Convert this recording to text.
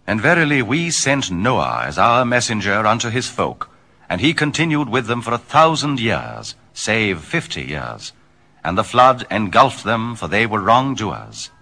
And verily we sent Noah as our messenger unto his folk, and he continued with them for 1,000 years, save 50 years. And the flood engulfed them, for they were wrongdoers.